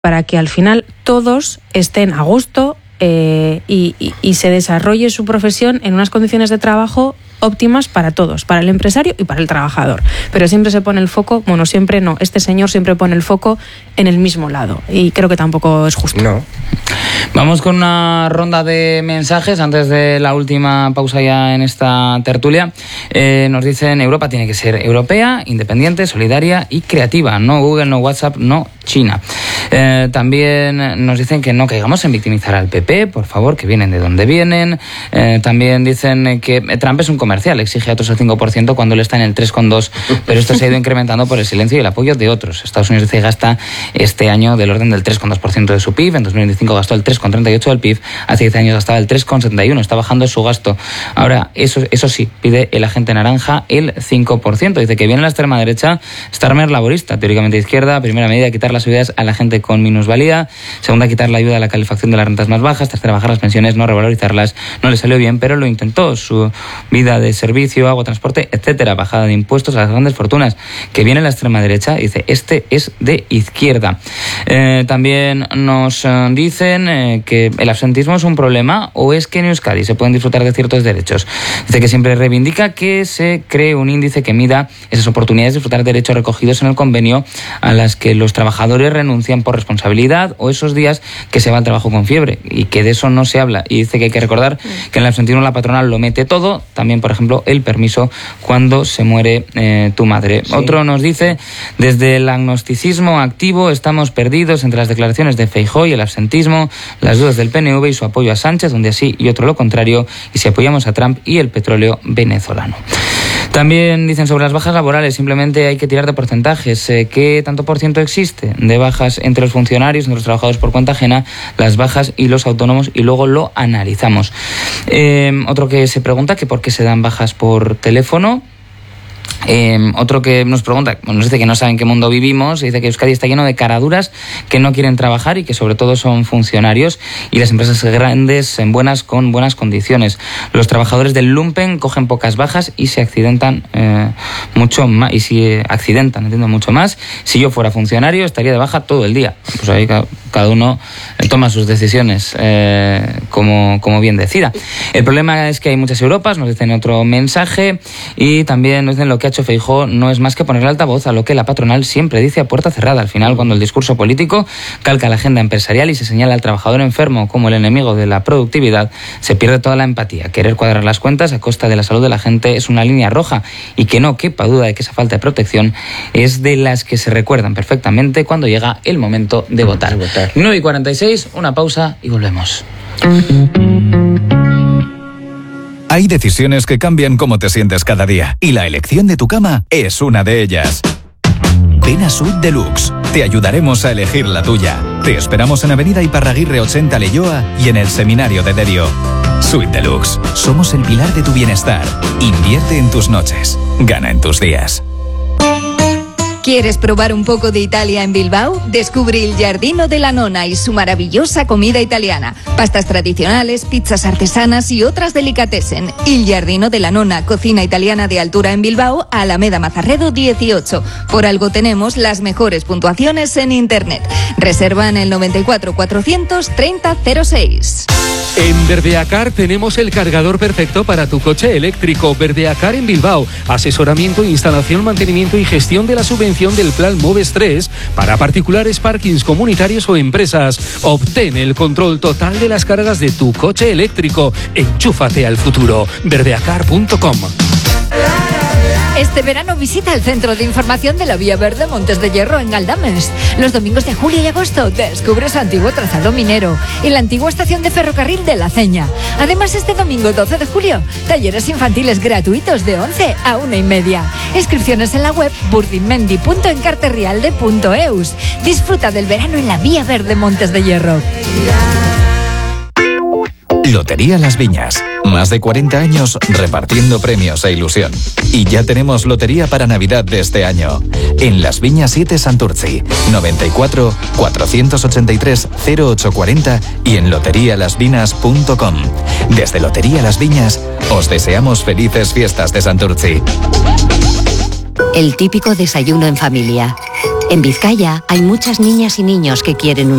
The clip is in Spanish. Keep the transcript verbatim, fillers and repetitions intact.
para que al final todos estén a gusto eh, y, y, y se desarrolle su profesión en unas condiciones de trabajo óptimas para todos, para el empresario y para el trabajador. Pero siempre se pone el foco, bueno, siempre no, este señor siempre pone el foco en el mismo lado y creo que tampoco es justo. No. Vamos con una ronda de mensajes antes de la última pausa ya en esta tertulia. Eh, nos dicen, Europa tiene que ser europea, independiente, solidaria y creativa. No Google, no WhatsApp, no China. Eh, también nos dicen que no caigamos en victimizar al P P, por favor, que vienen de donde vienen. Eh, también dicen que Trump es un comercial, exige a otros el cinco por ciento cuando él está en el tres coma dos, pero esto se ha ido incrementando por el silencio y el apoyo de otros. Estados Unidos dice que gasta este año del orden del tres coma dos por ciento de su P I B, en dos mil veinticinco gastó el tres coma treinta y ocho por ciento del P I B, hace diez años gastaba el tres coma setenta y uno por ciento, está bajando su gasto. Ahora, eso, eso sí, pide el agente naranja el cinco por ciento. Dice que viene la extrema derecha, Starmer laborista, teóricamente izquierda, primera medida, quitar las ayudas a la gente con minusvalía, segunda, quitar la ayuda a la calefacción de las rentas más bajas, tercera, bajar las pensiones, no revalorizarlas. No le salió bien, pero lo intentó. Su vida de servicio, agua, transporte, etcétera, bajada de impuestos a las grandes fortunas. Que viene la extrema derecha, dice, este es de izquierda. Eh, también nos eh, dicen eh, que el absentismo es un problema o es que en Euskadi se pueden disfrutar de ciertos derechos. Dice que siempre reivindica que se cree un índice que mida esas oportunidades de disfrutar de derechos recogidos en el convenio a las que los trabajadores renuncian por responsabilidad o esos días que se va al trabajo con fiebre y que de eso no se habla. Y dice que hay que recordar que en el absentismo la patronal lo mete todo, también por ejemplo el permiso cuando se muere eh, tu madre. Sí. Otro nos dice, desde el agnosticismo activo estamos perdidos entre las declaraciones de Feijóo y el absentismo, las dudas del P N V y su apoyo a Sánchez, donde así y otro lo contrario, y si apoyamos a Trump y el petróleo venezolano. También dicen sobre las bajas laborales, simplemente hay que tirar de porcentajes. Eh, ¿Qué tanto por ciento existe de bajas entre los funcionarios, entre los trabajadores por cuenta ajena, las bajas y los autónomos? Y luego lo analizamos. Eh, otro que se pregunta que por qué se dan bajas por teléfono. Eh, otro que nos pregunta, nos dice que no sabe en qué mundo vivimos, dice que Euskadi está lleno de caraduras que no quieren trabajar y que sobre todo son funcionarios y las empresas grandes en buenas con buenas condiciones. Los trabajadores del lumpen cogen pocas bajas y se accidentan eh, mucho más, y si accidentan, entiendo, mucho más. Si yo fuera funcionario estaría de baja todo el día. Pues ahí cada uno toma sus decisiones eh, como, como bien decida. El problema es que hay muchas Europas, nos dicen otro mensaje, y también nos dicen lo que ha hecho Feijóo no es más que ponerle altavoz a lo que la patronal siempre dice a puerta cerrada. Al final, cuando el discurso político calca la agenda empresarial y se señala al trabajador enfermo como el enemigo de la productividad, se pierde toda la empatía. Querer cuadrar las cuentas a costa de la salud de la gente es una línea roja, y que no quepa duda de que esa falta de protección es de las que se recuerdan perfectamente cuando llega el momento de votar. votar. nueve y cuarenta y seis, una pausa y volvemos. Hay decisiones que cambian cómo te sientes cada día, y la elección de tu cama es una de ellas. Ven a Suite Deluxe. Te ayudaremos a elegir la tuya. Te esperamos en Avenida Iparraguirre ochenta Leioa y en el Seminario de Derio. Suite Deluxe. Somos el pilar de tu bienestar. Invierte en tus noches. Gana en tus días. ¿Quieres probar un poco de Italia en Bilbao? Descubre Il Giardino della Nonna y su maravillosa comida italiana. Pastas tradicionales, pizzas artesanas y otras delicatessen. Il Giardino della Nonna, cocina italiana de altura en Bilbao, Alameda Mazarredo dieciocho. Por algo tenemos las mejores puntuaciones en internet. Reserva en el noventa y cuatro cuatrocientos treinta cero seis. En Verdeacar tenemos el cargador perfecto para tu coche eléctrico. Verdeacar en Bilbao. Asesoramiento, instalación, mantenimiento y gestión de la subvención del Plan Moves tres para particulares, parkings comunitarios o empresas. Obtén el control total de las cargas de tu coche eléctrico. Enchúfate al futuro. verdeacar punto com. Este verano visita el Centro de Información de la Vía Verde Montes de Hierro en Galdames. Los domingos de julio y agosto descubre su antiguo trazado minero y la antigua estación de ferrocarril de La Ceña. Además, este domingo doce de julio, talleres infantiles gratuitos de once a una y media. Inscripciones en la web burdimendi punto encarterrialde punto eus. Disfruta del verano en la Vía Verde Montes de Hierro. Lotería Las Viñas. Más de cuarenta años repartiendo premios e ilusión. Y ya tenemos lotería para Navidad de este año. En Las Viñas siete Santurtzi, noventa y cuatro, cuatrocientos ochenta y tres, cero ocho cuarenta y en lotería las vinas punto com. Desde Lotería Las Viñas, os deseamos felices fiestas de Santurtzi. El típico desayuno en familia. En Vizcaya hay muchas niñas y niños que quieren un